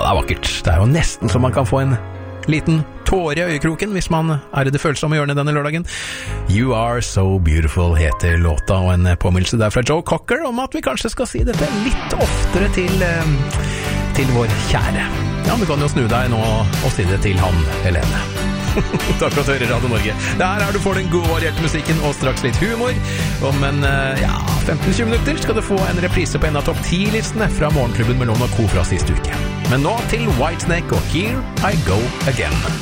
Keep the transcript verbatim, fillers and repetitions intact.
det er vakkert. Det er jo nesten så man kan få en liten tåre i øyekroken hvis man er i det følsomme hjørnet denne lørdagen. You Are So Beautiful heter låta, og en påminnelse der fra Joe Cocker om at vi kanskje skal si dette litt oftere til, til vår kjære. Ja, du kan jo snu deg nå og si det til han, Helene. Takk for at du hører Radio Norge. Der er du for den gode varierte musikken og straks litt humor. Om en ja, femten til tjue minutter skal du få en reprise på en av topp ti-listene fra Morgenklubben med Loven og Co fra siste uke. Men nå til Whitesnake og Here I Go Again.